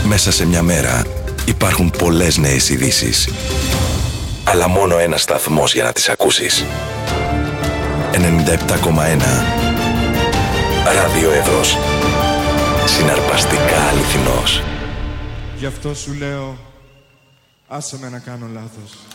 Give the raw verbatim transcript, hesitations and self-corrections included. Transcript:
Μέσα σε μια μέρα υπάρχουν πολλές νέες ειδήσεις. Αλλά μόνο ένας σταθμός για να τις ακούσεις. ενενήντα επτά κόμμα ένα Ράδιο Εύρος. Συναρπαστικά αληθινός. Γι' αυτό σου λέω, άσε με να κάνω λάθος.